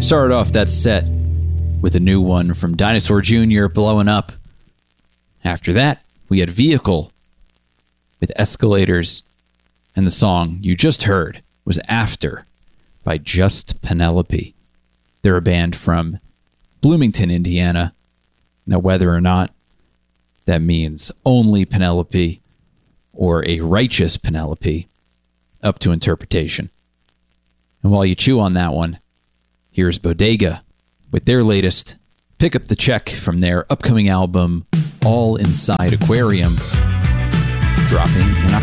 Started off that set with a new one from Dinosaur Jr., Blowing Up. After that, we had Vehicle with Escalators, and the song you just heard was After by Just Penelope. They're a band from Bloomington, Indiana. Now, whether or not that means only Penelope or a righteous Penelope, up to interpretation. And while you chew on that one, here's Bodega with their latest Pick Up the Check from their upcoming album, All Inside Aquarium, dropping in October.